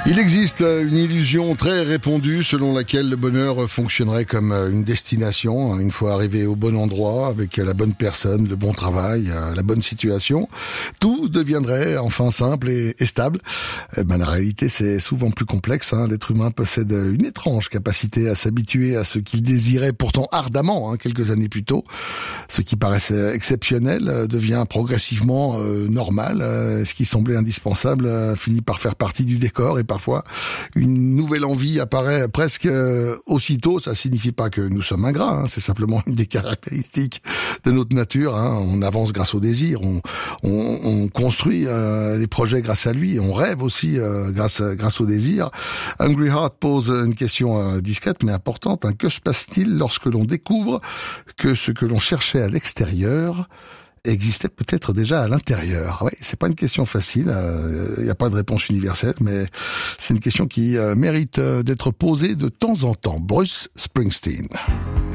Il existe une illusion très répandue selon laquelle le bonheur fonctionnerait comme une destination. Une fois arrivé au bon endroit, avec la bonne personne, le bon travail, la bonne situation, tout deviendrait enfin simple et stable. La réalité, c'est souvent plus complexe. L'être humain possède une étrange capacité à s'habituer à ce qu'il désirait pourtant ardemment quelques années plus tôt. Ce qui paraissait exceptionnel devient progressivement normal. Ce qui semblait indispensable finit par faire partie du décor et parfois une nouvelle envie apparaît presque aussitôt. Ça signifie pas que nous sommes ingrats, c'est simplement une des caractéristiques de notre nature. On avance grâce au désir, on construit les projets grâce à lui, on rêve aussi grâce au désir. Hungry Heart pose une question discrète mais importante. Que se passe-t-il lorsque l'on découvre que ce que l'on cherchait à l'extérieur existait peut-être déjà à l'intérieur? Oui, c'est pas une question facile, il n'y a pas de réponse universelle, mais c'est une question qui mérite d'être posée de temps en temps. Bruce Springsteen.